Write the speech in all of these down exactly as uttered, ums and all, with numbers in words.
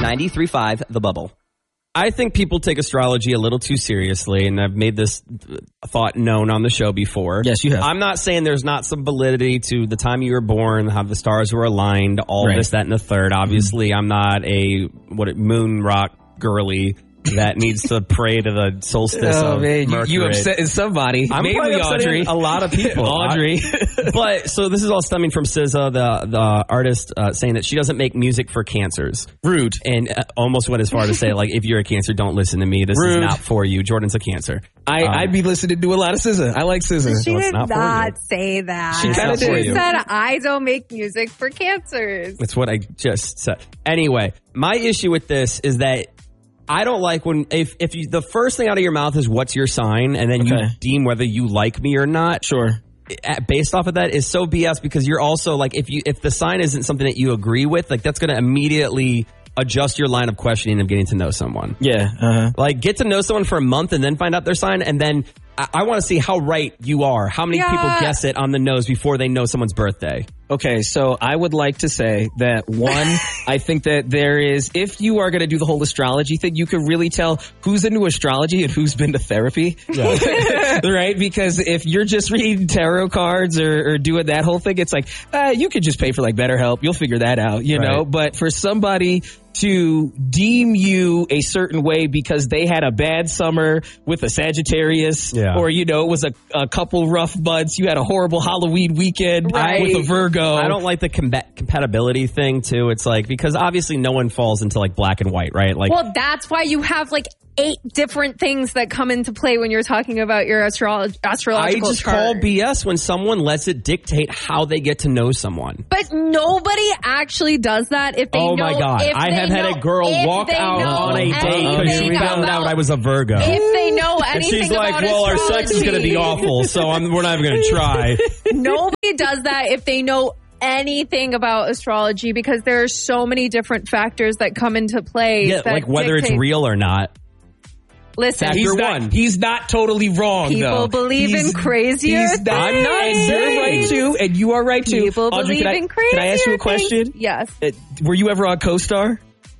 ninety-three point five The Bubble. I think people take astrology a little too seriously, and I've made this thought known on the show before. Yes, you have. I'm not saying there's not some validity to the time you were born, how the stars were aligned, all Right. this, that, and the third. Obviously, mm-hmm. I'm not a what it, moon rock girly that needs to pray to the solstice Oh of man, you, Mercury. you upsetting somebody. I'm Mainly probably Audrey. upsetting a lot of people. Audrey. I, but so this is all stemming from S Z A, the the artist, uh, saying that she doesn't make music for cancers. Rude. And uh, almost went as far to say, like, if you're a cancer, don't listen to me. This Rude. is not for you. Jordan's a cancer. I, Um, I'd be listening to a lot of S Z A. I like S Z A. She So it's did not not, for you. say that. She kinda It's not for did. She you. said, I don't make music for cancers. That's what I just said. Anyway, my issue with this is that I don't like when if if you, the first thing out of your mouth is what's your sign, and then Okay. you deem whether you like me or not. Sure. At, based off of that is so B S, because you're also like, if you if the sign isn't something that you agree with, like that's going to immediately adjust your line of questioning of getting to know someone. Yeah. Uh-huh. Like, get to know someone for a month and then find out their sign, and then I, I want to see how right you are. How many Yeah. people guess it on the nose before they know someone's birthday? Okay, so I would like to say that one, I think that there is, if you are going to do the whole astrology thing, you can really tell who's into astrology and who's been to therapy. Yeah. Right? Because if you're just reading tarot cards or, or doing that whole thing, it's like, uh, you could just pay for like BetterHelp. You'll figure that out, you know? Right. But for somebody to deem you a certain way because they had a bad summer with a Sagittarius, Yeah. or, you know, it was a, a couple rough months, you had a horrible Halloween weekend Right. with a Virgo. I don't like the combat- compatibility thing too. It's like, because obviously no one falls into like black and white, right? Like, Well, that's why you have like eight different things that come into play when you're talking about your astro- I astrological just chart. call B S when someone lets it dictate how they get to know someone. But nobody actually does that if they Oh know. my God. if I they have had know- a girl if walk they out know on a date because anything she found about- out I was a Virgo. If they know And anything she's like, about well, our sex is going to be astrology, awful, so I'm, we're not even going to try. Nobody does that if they know anything about astrology, because there are so many different factors that come into play. Yeah, that like whether it's dictate- real or not. Listen, Factor He's You're not, one. he's not totally wrong, people though. believe He's- in crazier he's things. not, I'm not and you're saying- right too, and you are right too. People Audrey, believe can I, in crazier can I ask you a question? things. Yes. Uh, were you ever on CoStar?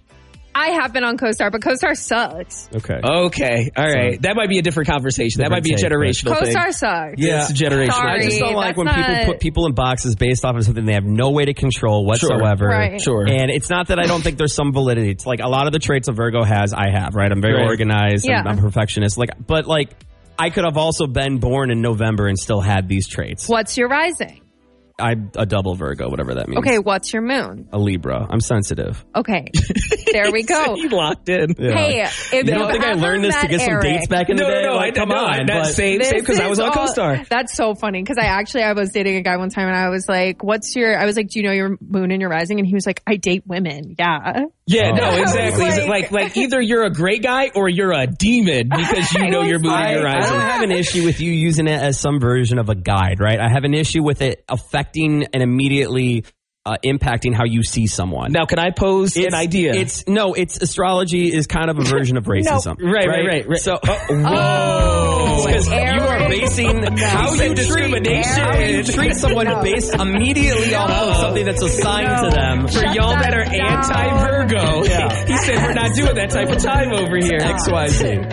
I have been on CoStar, but CoStar sucks. Okay. Okay, all right. So- that might be a different conversation. That might be a Different take, generational thing. CoStar sucks. Yeah. It's a generational Sorry. I just don't thing. like that's when people not- put people in boxes based off of something they have no way to control whatsoever. Right. Sure. And it's not that I don't think there's some validity. It's like a lot of the traits a Virgo has, I have, right? I'm very Right. organized. Yeah. I'm, I'm a perfectionist. Like, but like, I could have also been born in November and still had these traits. What's your rising? I'm a double Virgo, whatever that means. Okay, what's your moon? A Libra. I'm sensitive. Okay, there we go. You locked in. Yeah. Hey, if You you don't think I ever learned this to met get some Eric- dates back in the No, day? no, no. Like, I, come no, on. That but- same, This same because I was is on all- CoStar. That's so funny because I actually I was dating a guy one time and I was like, "What's your?" I was like, "Do you know your moon and your rising?" And he was like, "I date women." Yeah. Yeah, Oh. no, exactly. Like- like, like either you're a great guy or you're a demon because you know your moon and I, your I rising. don't have an issue with you using it as some version of a guide, right? I have an issue with it affecting and immediately uh, impacting how you see someone. Now, can I pose an idea? It's no, it's astrology is kind of a version of racism. Right, right, right, right. So, Oh, because you are Eric. basing how He said you treat discrimination. how you treat someone No. based immediately off of something that's assigned No. to them. For Shut y'all that that are down. anti-Virgo, Yeah. he said we're not doing that type of time over here. X Y Z.